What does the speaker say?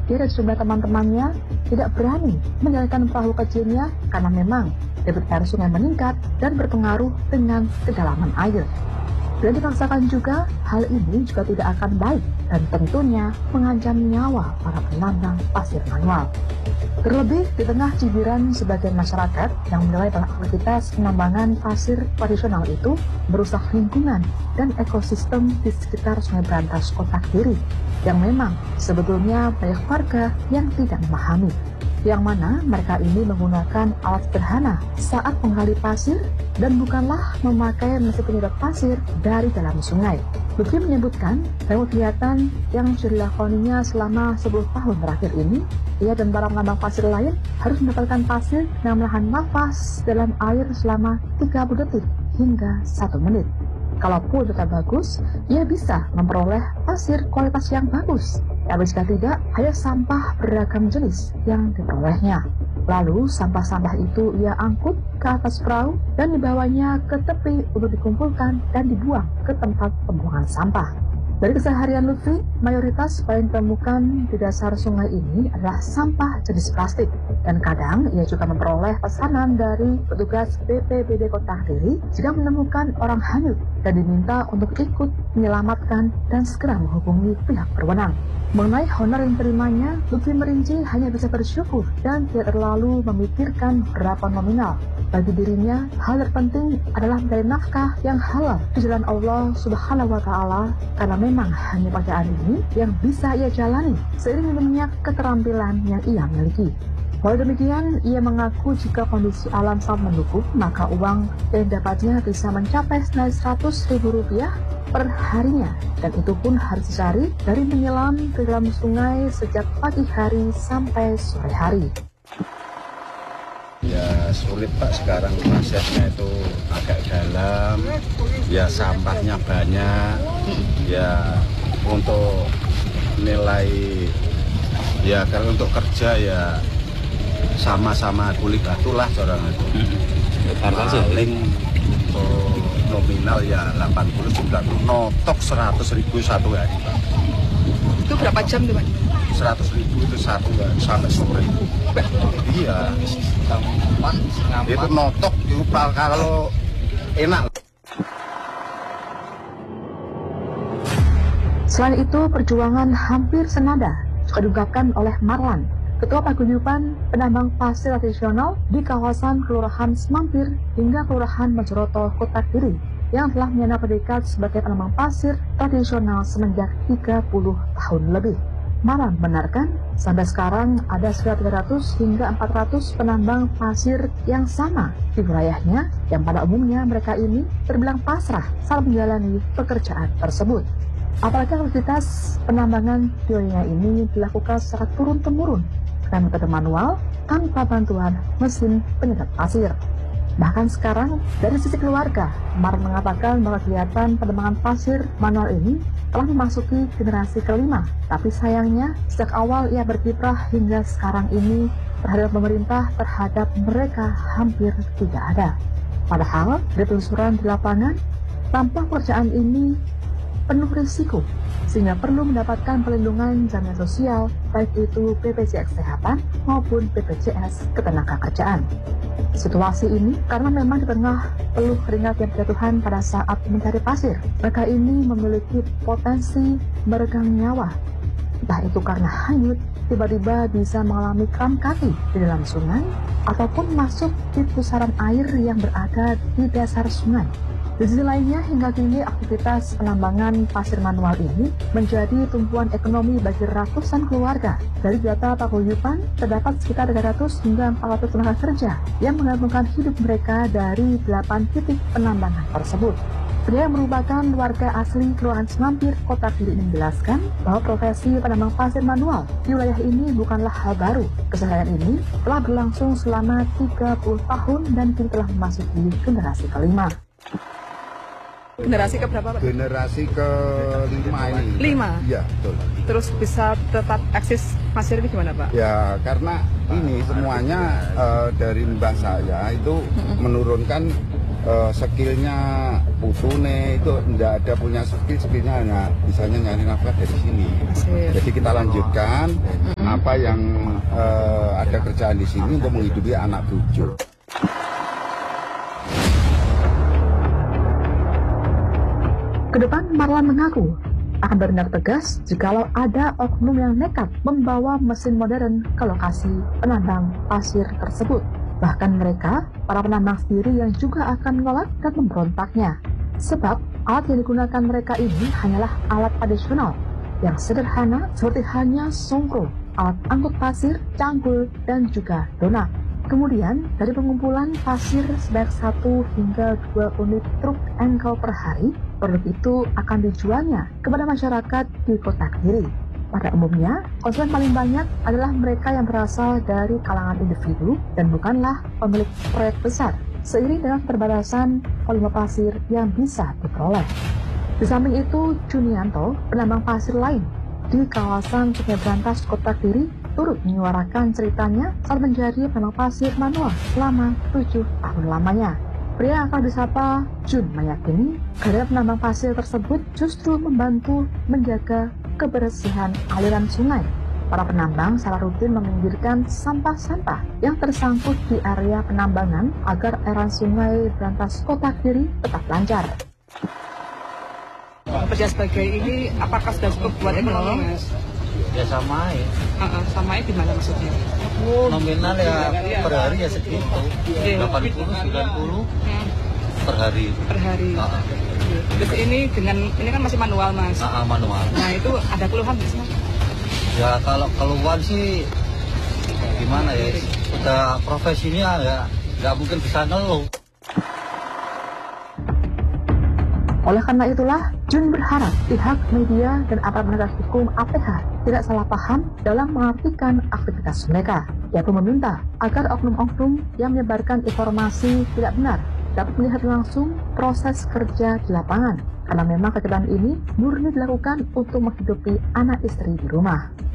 dia dan sejumlah teman-temannya tidak berani menjalankan perahu kecilnya karena memang debit air sungai meningkat dan berpengaruh dengan kedalaman air. Dan dipaksakan juga, hal ini juga tidak akan baik dan tentunya mengancam nyawa para penambang pasir manual. Terlebih di tengah cibiran sebagian masyarakat yang menilai bahwa aktivitas penambangan pasir tradisional itu merusak lingkungan dan ekosistem di sekitar Sungai Brantas Kota Kediri, yang memang sebetulnya banyak warga yang tidak memahami, yang mana mereka ini menggunakan alat sederhana saat menggali pasir dan bukanlah memakai mesin penyedot pasir dari dalam sungai. Lutfi menyebutkan bahwa kegiatan yang sudah dilakoninya selama 10 tahun terakhir ini, ia dan para penambang pasir lain harus mendapatkan pasir yang menahan nafas dalam air selama 30 detik hingga 1 menit. Kalaupun tetap bagus, ia bisa memperoleh pasir kualitas yang bagus. Tapi jika tidak, hanya sampah beragam jenis yang diperolehnya. Lalu sampah-sampah itu ia angkut ke atas perahu dan dibawanya ke tepi untuk dikumpulkan dan dibuang ke tempat pembuangan sampah. Dari keseharian Lutfi, mayoritas yang ditemukan di dasar sungai ini adalah sampah jenis plastik. Dan kadang ia juga memperoleh pesanan dari petugas BPBD Kota Kediri jika menemukan orang hanyut dan diminta untuk ikut menyelamatkan dan segera menghubungi pihak berwenang. Mengenai honor yang terimanya, Lutfi merinci hanya bisa bersyukur dan tidak terlalu memikirkan berapa nominal. Bagi dirinya, hal terpenting adalah mencari nafkah yang halal di jalan Allah Subhanahu wa Ta'ala, karena memang hanya pekerjaan ini yang bisa ia jalani seiring minimnya keterampilan yang ia miliki. Walau demikian, ia mengaku jika kondisi alam sangat mendukung, maka uang yang dapatnya bisa mencapai senilai Rp100.000 per harinya, dan itu pun harus dicari dari menyelam ke dalam sungai sejak pagi hari sampai sore hari. Ya sulit Pak, sekarang prosesnya itu agak dalam, ya sampahnya banyak, ya untuk nilai, ya kalau untuk kerja ya sama-sama kulit batu lah orang itu. Paling untuk nominal ya 80-90, notok 100.000 satu hari Pak. Itu berapa jam tuh Pak? 100.000 itu satu hari sampai sore. Iya. Itu notok itu kalau enak. Selain itu, perjuangan hampir senada juga diungkapkan oleh Marlan, Ketua Paguyuban Penambang Pasir Tradisional di kawasan Kelurahan Semampir hingga Kelurahan Mojoreto, Kota Kediri, yang telah menyandang predikat sebagai penambang pasir tradisional semenjak 30 tahun lebih. Marlan benarkan, sampai sekarang ada sekitar 300 hingga 400 penambang pasir yang sama di wilayahnya, yang pada umumnya mereka ini terbilang pasrah saat menjalani pekerjaan tersebut. Apalagi aktivitas penambangan di wilayah ini dilakukan secara turun-temurun dengan metode manual tanpa bantuan mesin penyedot pasir. Bahkan sekarang, dari sisi keluarga, Marlan mengatakan bahwa kegiatan penambangan pasir manual ini telah memasuki generasi kelima. Tapi sayangnya, sejak awal ia berkiprah hingga sekarang ini terhadap pemerintah terhadap mereka hampir tidak ada. Padahal, dari penelusuran di lapangan, tampak pekerjaan ini penuh risiko, sehingga perlu mendapatkan perlindungan jaminan sosial, baik itu BPJS Kesehatan maupun BPJS Ketenagakerjaan. Situasi ini karena memang di tengah peluh keringat yang berjatuhan pada saat mencari pasir, mereka ini memiliki potensi meregang nyawa. Entah itu karena hanyut, tiba-tiba bisa mengalami kram kaki di dalam sungai, ataupun masuk di pusaran air yang berada di dasar sungai. Di sisi lainnya, hingga kini aktivitas penambangan pasir manual ini menjadi tumpuan ekonomi bagi ratusan keluarga. Dari data Paguyuban, terdapat sekitar 300 hingga 400 tenaga kerja yang menggantungkan hidup mereka dari 8 titik penambangan tersebut. Pria yang merupakan warga asli Kelurahan Semampir, Kota Kediri ini menjelaskan bahwa profesi penambang pasir manual di wilayah ini bukanlah hal baru. Keseharian ini telah berlangsung selama 30 tahun dan kini telah memasuki generasi kelima. Generasi keberapa Pak? Generasi kelima ini. 5? Iya, betul. Terus bisa tetap eksis pasir ini gimana Pak? Ya, karena ini semuanya dari mbah saya itu menurunkan skillnya putune itu tidak ada punya skillnya hanya bisanya nyari nafkah dari sini. Jadi kita lanjutkan beberapa yang ada kerjaan di sini untuk menghidupi anak cucu. Kedepan, Marlan mengaku akan bertindak tegas jikalau ada oknum yang nekat membawa mesin modern ke lokasi penambang pasir tersebut. Bahkan mereka, para penambang sendiri yang juga akan menolak dan memberontaknya. Sebab alat yang digunakan mereka ini hanyalah alat tradisional yang sederhana seperti hanya songkro, alat angkut pasir, cangkul, dan juga donat. Kemudian, dari pengumpulan pasir sebanyak 1 hingga 2 unit truk engkel per hari, produk itu akan dijualnya kepada masyarakat di kota Kediri. Pada umumnya, konsumen paling banyak adalah mereka yang berasal dari kalangan individu dan bukanlah pemilik proyek besar, seiring dengan perbatasan volume pasir yang bisa diperoleh. Di samping itu, Junianto, penambang pasir lain di kawasan Sungai Brantas, kota Kediri, turut menyuarakan ceritanya saat menjadi penambang pasir manual selama 7 tahun lamanya. Pria yang akan disapa Jun meyakini kehadiran penambang pasir tersebut justru membantu menjaga kebersihan aliran sungai. Para penambang secara rutin meminggirkan sampah-sampah yang tersangkut di area penambangan agar aliran sungai Brantas, kota Kediri tetap lancar. Kerja sebagai ini apakah sudah cukup buat ekonomi, Mas? Ya sama ya. Sama gimana maksudnya? Nominal ya per hari ya segitu. 80-90 per hari. Per hari. Terus ini kan masih manual, Mas. Manual. Nah, itu ada keluhan nggak sih, Mas? Ya kalau keluhan sih gimana ya? Udah profesinya ya nggak mungkin bisa ngeluh. Oleh karena itulah, Jun berharap pihak media dan aparat penegak hukum APH tidak salah paham dalam mengartikan aktivitas mereka. Ia pun meminta agar oknum-oknum yang menyebarkan informasi tidak benar dapat melihat langsung proses kerja di lapangan, karena memang kegiatan ini murni dilakukan untuk menghidupi anak istri di rumah.